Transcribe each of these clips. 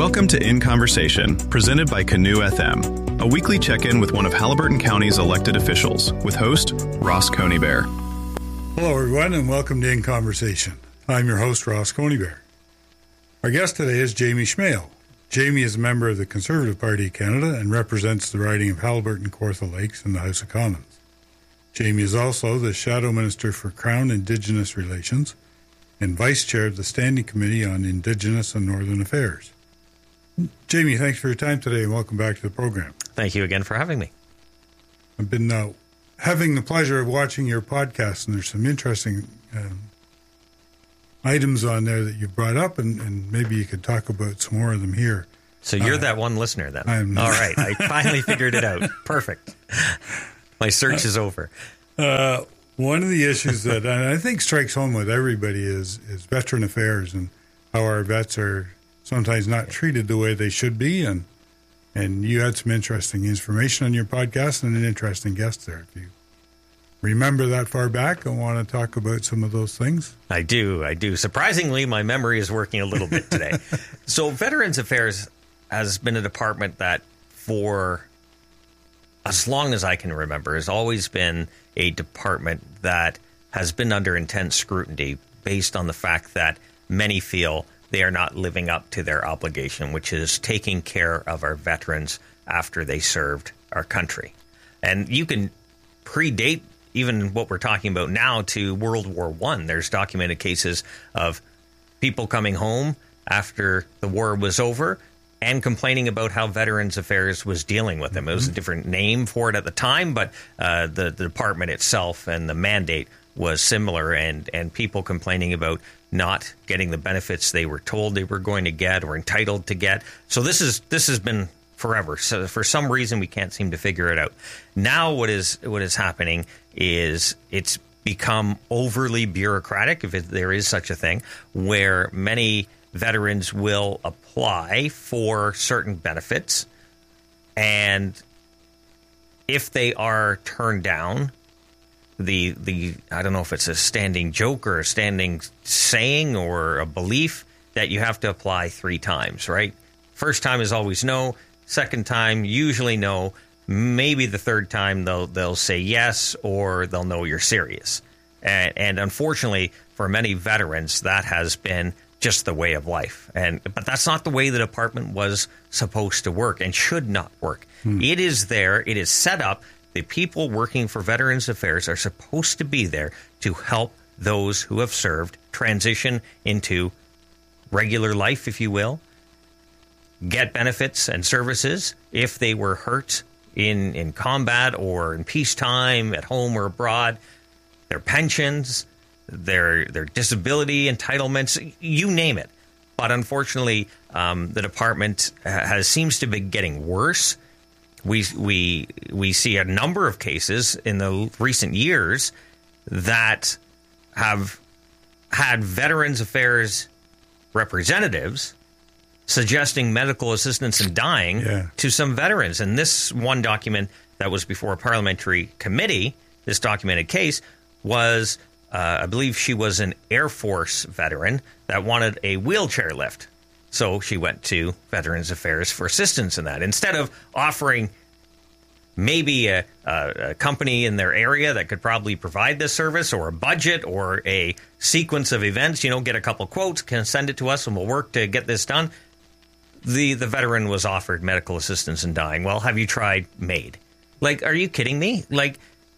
Welcome to In Conversation, presented by Canoe FM, a weekly check-in with one of Haliburton County's elected officials, with host Ross Conybeare. Hello, everyone, and welcome to In Conversation. I'm your host, Ross Conybeare. Our guest today is Jamie Schmale. Jamie is a member of the Conservative Party of Canada and represents the riding of Haliburton-Kawartha Lakes in the House of Commons. Jamie is also the Shadow Minister for Crown Indigenous Relations and Vice Chair of the Standing Committee on Indigenous and Northern Affairs. Jamie, thanks for your time today and welcome back to the program. Thank you again for having me. I've been having the pleasure of watching your podcast, and there's some interesting items on there that you brought up, and maybe you could talk about some more of them here. So you're that one listener then? All right. I finally figured it out. Perfect. My search is over. One of the issues that I think strikes home with everybody is veteran affairs and how our vets are sometimes not treated the way they should be. And you had some interesting information on your podcast and an interesting guest there. If you remember that far back and want to talk about some of those things? I do. Surprisingly, my memory is working a little bit today. So Veterans Affairs has been a department that for as long as I can remember has always been a department that has been under intense scrutiny based on the fact that many feel they are not living up to their obligation, which is taking care of our veterans after they served our country. And you can predate even what we're talking about now to World War I. There's documented cases of people coming home after the war was over and complaining about how Veterans Affairs was dealing with them. It was a different name for it at the time, but the department itself and the mandate was similar, and people complaining about not getting the benefits they were told they were going to get or entitled to get. So this has been forever. So for some reason we can't seem to figure it out. Now what is happening is it's become overly bureaucratic, if there is such a thing, where many veterans will apply for certain benefits, and if they are turned down, the I don't know if it's a standing joke or a standing saying or a belief that you have to apply 3 times, right? First time is always no. Second time, usually no. Maybe the third time they'll say yes, or they'll know you're serious. And unfortunately, for many veterans, that has been just the way of life. But that's not the way the department was supposed to work and should not work. It is there. It is set up. The people working for Veterans Affairs are supposed to be there to help those who have served transition into regular life, if you will, get benefits and services if they were hurt in combat or in peacetime, at home or abroad, their pensions, their disability entitlements, you name it. But unfortunately, the department seems to be getting worse. We see a number of cases in the recent years that have had Veterans Affairs representatives suggesting medical assistance in dying to some veterans. And this one document that was before a parliamentary committee, this documented case, was, I believe she was an Air Force veteran that wanted a wheelchair lift. So she went to Veterans Affairs for assistance in that. Instead of offering maybe a company in their area that could probably provide this service, or a budget, or a sequence of events, get a couple quotes, can send it to us and we'll work to get this done. The veteran was offered medical assistance in dying. Well, have you tried MAID? Like, are you kidding me? Like,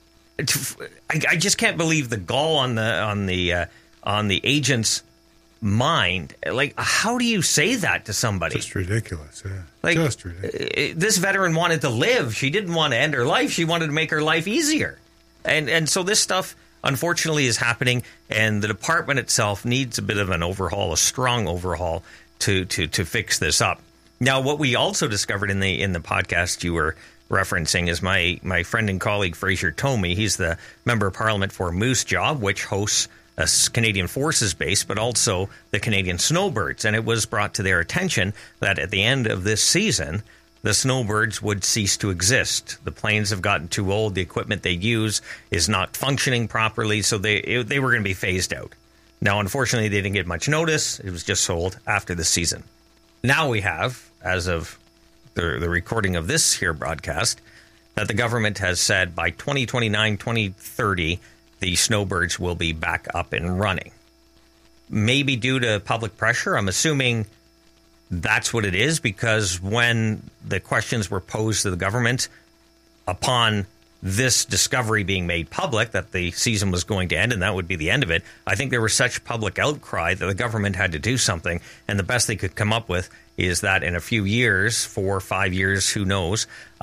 I just can't believe the gall on the agent's mind. Like, how do you say that to somebody? Just ridiculous. Yeah. Like, just ridiculous. This veteran wanted to live. She didn't want to end her life. She wanted to make her life easier. And so this stuff, unfortunately, is happening, and the department itself needs a bit of an overhaul, a strong overhaul, to fix this up. Now, what we also discovered in the podcast you were referencing is my friend and colleague Fraser Tomey. He's the Member of Parliament for Moose Jaw, which hosts a Canadian Forces base, but also the Canadian Snowbirds. And it was brought to their attention that at the end of this season, the Snowbirds would cease to exist. The planes have gotten too old. The equipment they use is not functioning properly, so they were going to be phased out. Now, unfortunately, they didn't get much notice. It was just sold after the season. Now we have, as of the recording of this here broadcast, that the government has said by 2029, 2030, the snowbirds will be back up and running. Maybe due to public pressure. I'm assuming that's what it is, because when the questions were posed to the government upon this discovery being made public, that the season was going to end and that would be the end of it, I think there was such public outcry that the government had to do something. And the best they could come up with is that in a few years, 4 or 5 years, who knows,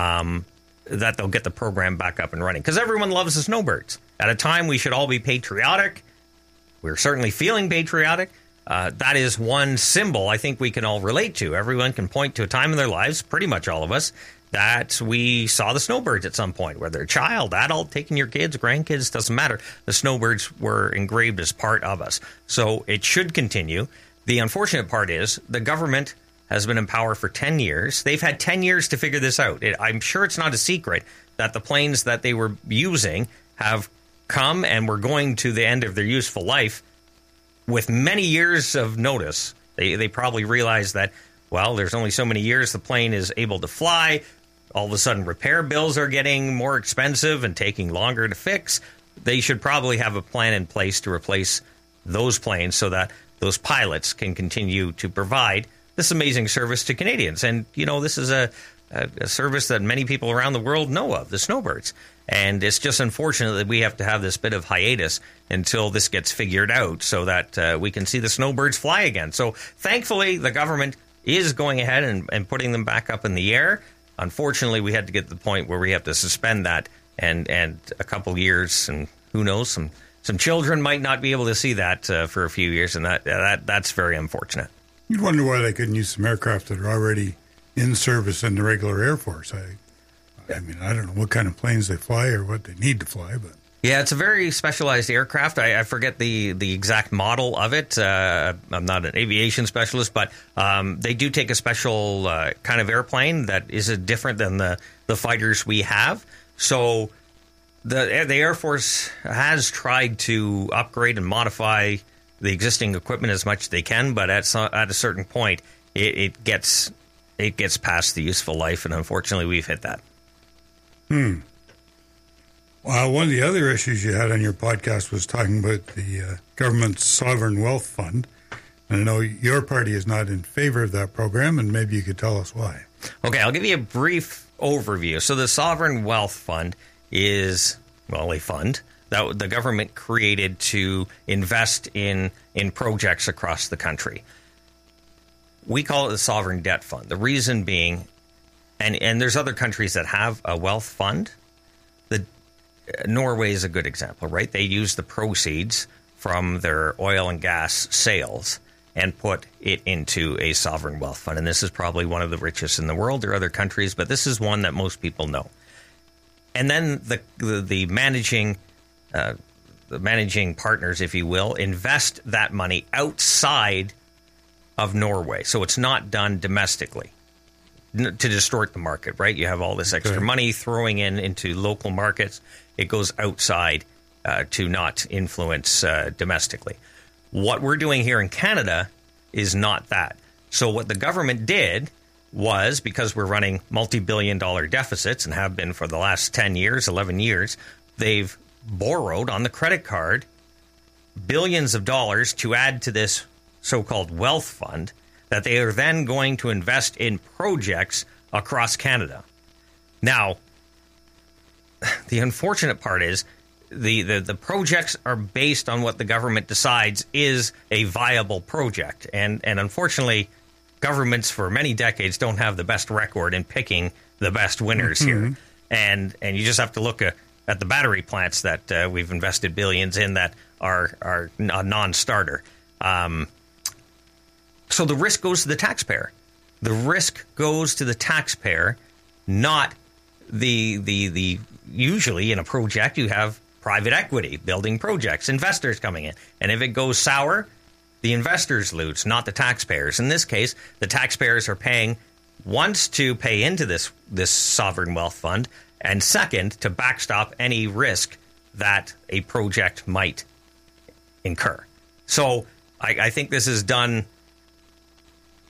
that they'll get the program back up and running. Because everyone loves the snowbirds. At a time we should all be patriotic. We're certainly feeling patriotic. That is one symbol I think we can all relate to. Everyone can point to a time in their lives, pretty much all of us, that we saw the snowbirds at some point, whether a child, adult, taking your kids, grandkids, doesn't matter. The snowbirds were engraved as part of us. So it should continue. The unfortunate part is the government has been in power for 10 years. They've had 10 years to figure this out. I'm sure it's not a secret that the planes that they were using have come and were going to the end of their useful life with many years of notice. They probably realized that, well, there's only so many years the plane is able to fly. All of a sudden, repair bills are getting more expensive and taking longer to fix. They should probably have a plan in place to replace those planes so that those pilots can continue to provide this amazing service to Canadians. And, you know, this is a service that many people around the world know of, the snowbirds. And it's just unfortunate that we have to have this bit of hiatus until this gets figured out so that we can see the snowbirds fly again. So thankfully, the government is going ahead and putting them back up in the air. Unfortunately, we had to get to the point where we have to suspend that and a couple years, and who knows, some children might not be able to see that for a few years, and that's very unfortunate. You'd wonder why they couldn't use some aircraft that are already in service in the regular Air Force. I mean, I don't know what kind of planes they fly or what they need to fly, but... Yeah, it's a very specialized aircraft. I forget the exact model of it. I'm not an aviation specialist, but they do take a special kind of airplane that is different than the fighters we have. So the Air Force has tried to upgrade and modify the existing equipment as much as they can, but at a certain point, it gets past the useful life, and unfortunately, we've hit that. Well, one of the other issues you had on your podcast was talking about the government's sovereign wealth fund. And I know your party is not in favor of that program, and maybe you could tell us why. Okay, I'll give you a brief overview. So the sovereign wealth fund is, well, a fund that the government created to invest in projects across the country. We call it the sovereign debt fund. The reason being, and there's other countries that have a wealth fund. Norway is a good example, right? They use the proceeds from their oil and gas sales and put it into a sovereign wealth fund. And this is probably one of the richest in the world. There are other countries, but this is one that most people know. And then the managing partners, if you will, invest that money outside of Norway. So it's not done domestically to distort the market, right? You have all this extra money throwing into local markets. It goes outside to not influence domestically. What we're doing here in Canada is not that. So what the government did was, because we're running multi-billion-dollar deficits and have been for the last 10 years, 11 years, they've borrowed on the credit card billions of dollars to add to this so-called wealth fund that they are then going to invest in projects across Canada. Now, the unfortunate part is the projects are based on what the government decides is a viable project. And unfortunately, governments for many decades don't have the best record in picking the best winners here. And you just have to look at the battery plants that we've invested billions in that are a non-starter. So the risk goes to the taxpayer. The risk goes to the taxpayer, not the usually in a project you have private equity building projects, investors coming in. And if it goes sour, the investors lose, not the taxpayers. In this case, the taxpayers are paying once to pay into this sovereign wealth fund, and second, to backstop any risk that a project might incur. So I think this is done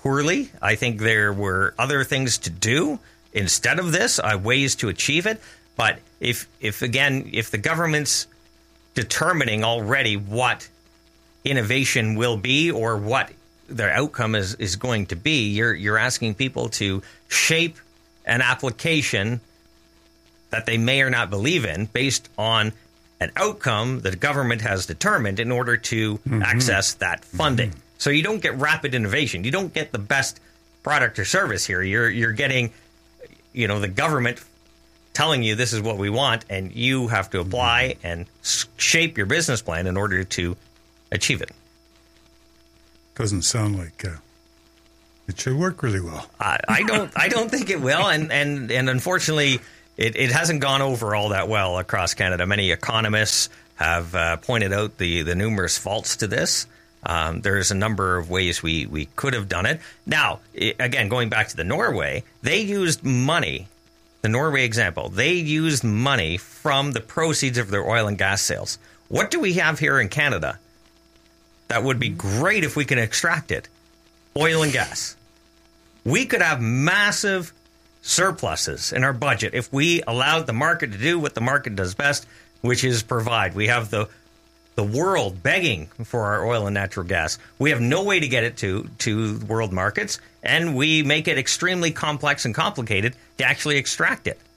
poorly. I think there were other things to do instead of this, ways to achieve it. But if the government's determining already what innovation will be or what their outcome is going to be, you're asking people to shape an application that they may or not believe in based on an outcome that the government has determined in order to access that funding. So you don't get rapid innovation. You don't get the best product or service here. You're getting, the government telling you this is what we want, and you have to apply and shape your business plan in order to achieve it. Doesn't sound like it should work really well. I don't think it will, and unfortunately, it hasn't gone over all that well across Canada. Many economists have pointed out the numerous faults to this. There's a number of ways we could have done it. Now, again, going back to the Norway, they used money. The Norway example, they used money from the proceeds of their oil and gas sales. What do we have here in Canada that would be great if we can extract it? Oil and gas. We could have massive surpluses in our budget if we allowed the market to do what the market does best, which is provide. We have the world begging for our oil and natural gas. We have no way to get it to world markets, and we make it extremely complex and complicated to actually extract it.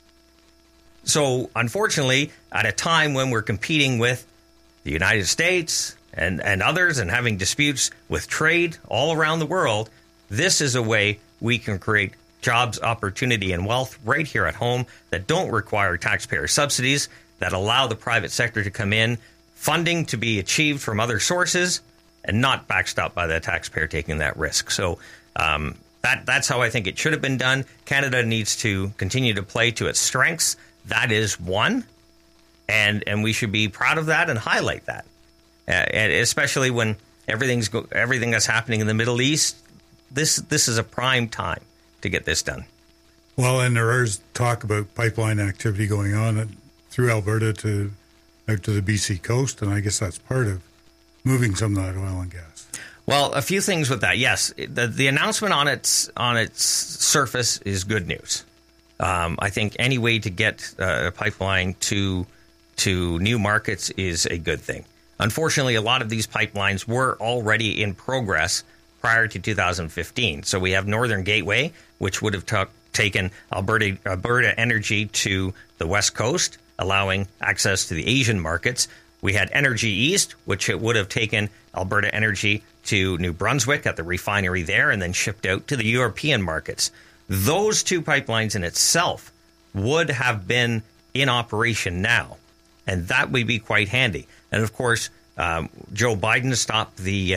So, unfortunately, at a time when we're competing with the United States and others and having disputes with trade all around the world, this is a way we can create jobs, opportunity, and wealth right here at home that don't require taxpayer subsidies, that allow the private sector to come in, funding to be achieved from other sources, and not backstopped by the taxpayer taking that risk. So that's how I think it should have been done. Canada needs to continue to play to its strengths. That is one, and we should be proud of that and highlight that, and especially when everything that's happening in the Middle East. This is a prime time to get this done. Well, and there is talk about pipeline activity going on through Alberta out to the BC coast, and I guess that's part of moving some of that oil and gas. Well, a few things with that. Yes, the announcement on its surface is good news. I think any way to get a pipeline to new markets is a good thing. Unfortunately, a lot of these pipelines were already in progress prior to 2015. So we have Northern Gateway, which would have taken Alberta energy to the West Coast, allowing access to the Asian markets. We had Energy East, which it would have taken Alberta energy to New Brunswick at the refinery there and then shipped out to the European markets. Those two pipelines in itself would have been in operation now, and that would be quite handy. And of course, Joe Biden stopped the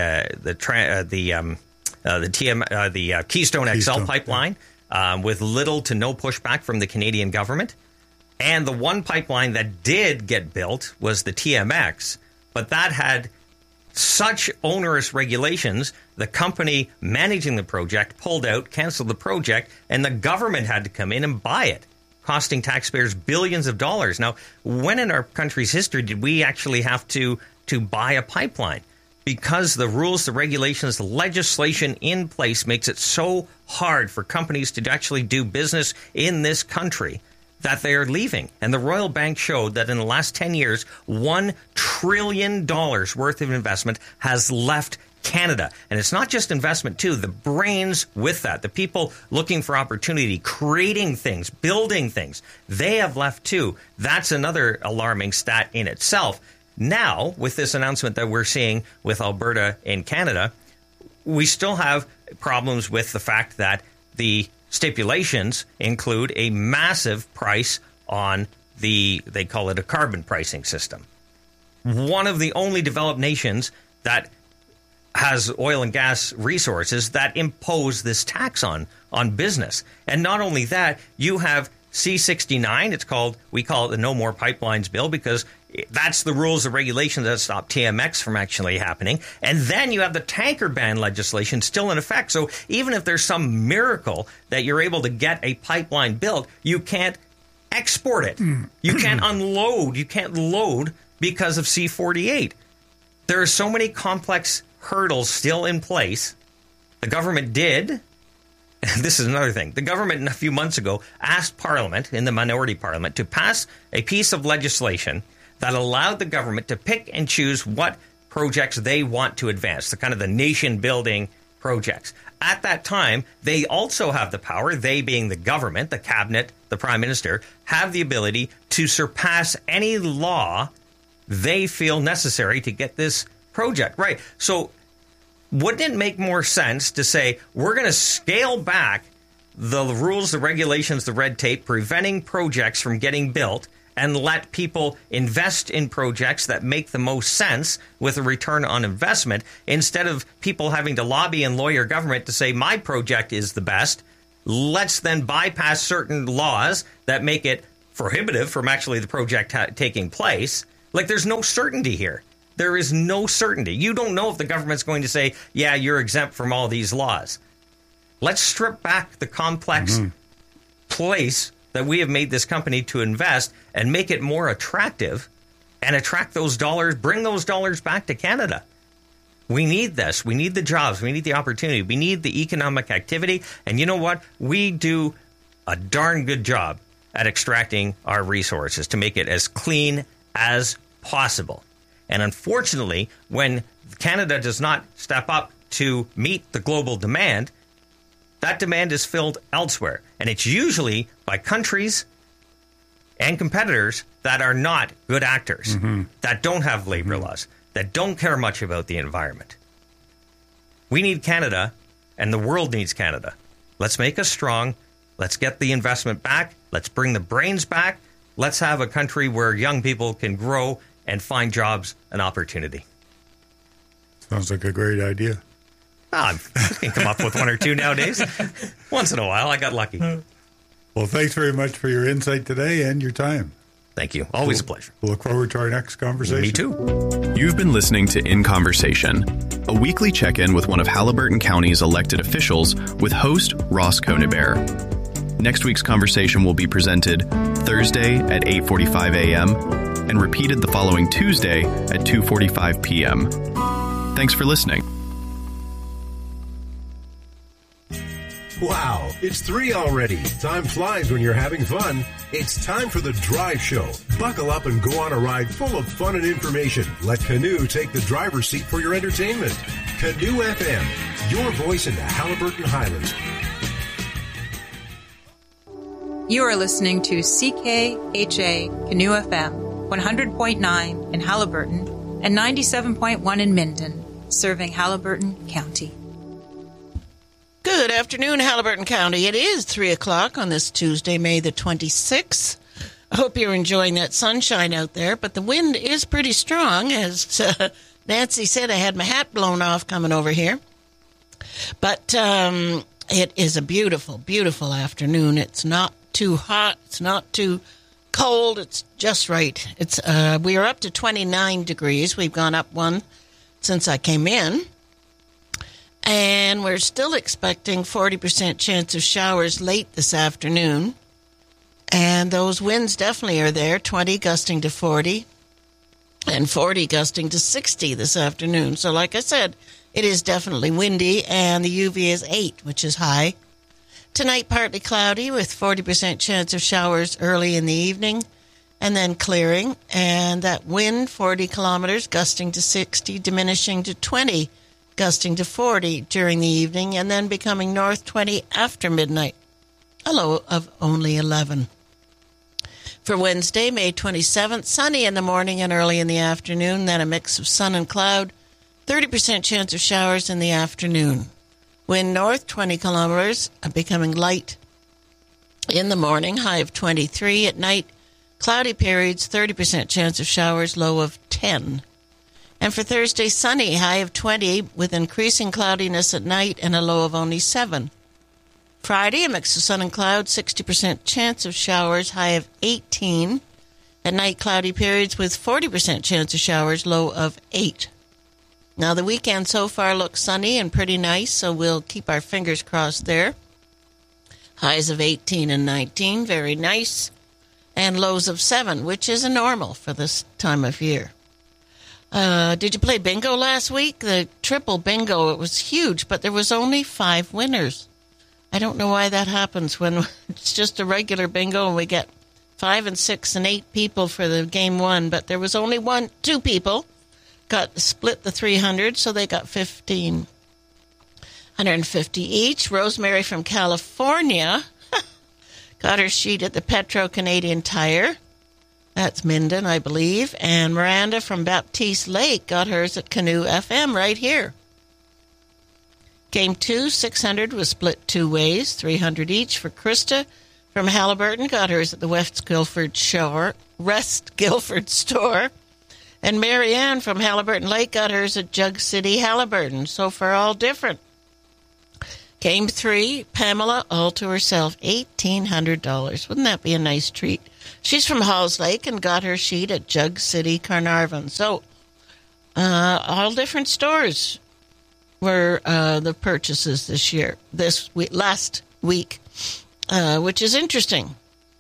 Keystone XL pipeline with little to no pushback from the Canadian government. And the one pipeline that did get built was the TMX, but that had such onerous regulations, the company managing the project pulled out, canceled the project, and the government had to come in and buy it, costing taxpayers billions of dollars. Now, when in our country's history did we actually have to buy a pipeline? Because the rules, the regulations, the legislation in place makes it so hard for companies to actually do business in this country that they are leaving. And the Royal Bank showed that in the last 10 years, $1 trillion worth of investment has left Canada. And it's not just investment, too. The brains with that, the people looking for opportunity, creating things, building things, they have left, too. That's another alarming stat in itself. Now, with this announcement that we're seeing with Alberta in Canada, we still have problems with the fact that the stipulations include a massive price on they call it a carbon pricing system. One of the only developed nations that has oil and gas resources that impose this tax on business. And not only that, you have C-69, we call it the No More Pipelines bill, because that's the rules and regulations that stop TMX from actually happening. And then you have the tanker ban legislation still in effect. So even if there's some miracle that you're able to get a pipeline built, you can't export it. You can't unload. You can't load because of C-48. There are so many complex hurdles still in place The government did. This is another thing. The government a few months ago asked Parliament, in the minority Parliament, to pass a piece of legislation that allowed the government to pick and choose what projects they want to advance, the kind of the nation-building projects. At that time, they also have the power, they being the government, the cabinet, the prime minister, have the ability to surpass any law they feel necessary to get this project right. So wouldn't it make more sense to say, we're going to scale back the rules, the regulations, the red tape, preventing projects from getting built, and let people invest in projects that make the most sense with a return on investment, instead of people having to lobby and lawyer government to say, my project is the best. Let's then bypass certain laws that make it prohibitive from actually the project taking place. Like, there's no certainty here. There is no certainty. You don't know if the government's going to say, yeah, you're exempt from all these laws. Let's strip back the complex place that we have made this company to invest and make it more attractive and attract those dollars, bring those dollars back to Canada. We need this. We need the jobs. We need the opportunity. We need the economic activity. And you know what? We do a darn good job at extracting our resources to make it as clean as possible. And unfortunately, when Canada does not step up to meet the global demand, that demand is filled elsewhere. And it's usually by countries and competitors that are not good actors, that don't have labor laws, that don't care much about the environment. We need Canada, and the world needs Canada. Let's make us strong. Let's get the investment back. Let's bring the brains back. Let's have a country where young people can grow and find jobs and opportunity. Sounds like a great idea. I can come up with one or two nowadays. Once in a while, I got lucky. Well, thanks very much for your insight today and your time. Thank you. Always a pleasure. We'll look forward to our next conversation. Me too. You've been listening to In Conversation, a weekly check-in with one of Haliburton County's elected officials with host Ross Conibert. Next week's conversation will be presented Thursday at 8:45 a.m. and repeated the following Tuesday at 2:45 p.m. Thanks for listening. Wow, it's 3 already. Time flies when you're having fun. It's time for the Drive Show. Buckle up and go on a ride full of fun and information. Let Canoe take the driver's seat for your entertainment. Canoe FM, your voice in the Haliburton Highlands. You are listening to CKHA Canoe FM, 100.9 in Haliburton and 97.1 in Minden, serving Haliburton County. Good afternoon, Haliburton County. It is 3 o'clock on this Tuesday, May the 26th. I hope you're enjoying that sunshine out there, but the wind is pretty strong. As Nancy said, I had my hat blown off coming over here. But it is a beautiful, beautiful afternoon. It's not too hot. It's not too cold. It's just right. It's we are up to 29 degrees. We've gone up one since I came in. And we're still expecting 40% chance of showers late this afternoon. And those winds definitely are there, 20 gusting to 40 and 40 gusting to 60 this afternoon. So like I said, it is definitely windy, and the UV is 8, which is high. Tonight, partly cloudy with 40% chance of showers early in the evening and then clearing. And that wind, 40 kilometers, gusting to 60, diminishing to 20, gusting to 40 during the evening, and then becoming north 20 after midnight, a low of only 11. For Wednesday, May 27th, sunny in the morning and early in the afternoon, then a mix of sun and cloud, 30% chance of showers in the afternoon. Wind north 20 kilometers, becoming light in the morning, high of 23. At night, cloudy periods, 30% chance of showers, low of 10. And for Thursday, sunny, high of 20, with increasing cloudiness at night and a low of only 7. Friday, a mix of sun and cloud, 60% chance of showers, high of 18. At night, cloudy periods with 40% chance of showers, low of 8. Now, the weekend so far looks sunny and pretty nice, so we'll keep our fingers crossed there. Highs of 18 and 19, very nice, and lows of 7, which is a normal for this time of year. Did you play bingo last week? The triple bingo, it was huge, but there was only 5 winners. I don't know why that happens when it's just a regular bingo and we get 5 and 6 and 8 people for the game 1, but there was only 2 people got split the 300, so they got 150 each. Rosemary from California got her sheet at the Petro Canadian Tire. That's Minden, I believe. And Miranda from Baptiste Lake got hers at Canoe FM right here. Game 2, 600 was split 2 ways, 300 each for Krista from Haliburton, got hers at the West Guilford store. And Marianne from Haliburton Lake got hers at Jug City, Haliburton. So far, all different. Game 3, Pamela, all to herself, $1,800. Wouldn't that be a nice treat? She's from Halls Lake and got her sheet at Jug City, Carnarvon. So, all different stores were the purchases last week, which is interesting.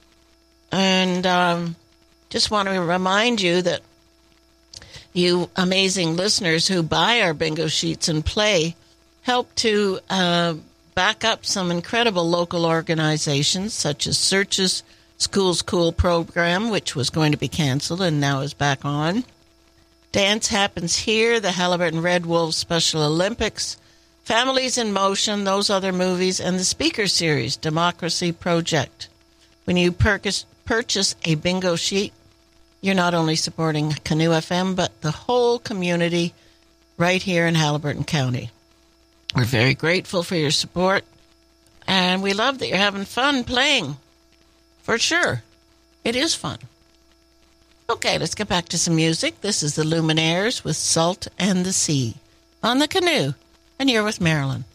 And just want to remind you that you amazing listeners who buy our bingo sheets and play help to back up some incredible local organizations such as Search's School's Cool program, which was going to be canceled and now is back on. Dance Happens Here, the Haliburton Red Wolves Special Olympics, Families in Motion, those other movies, and the Speaker Series, Democracy Project. When you purchase a bingo sheet, you're not only supporting Canoe FM, but the whole community right here in Haliburton County. We're very grateful for your support, and we love that you're having fun playing. For sure. It is fun. Okay, let's get back to some music. This is the Luminaires with Salt and the Sea on the Canoe, and you're with Marilyn.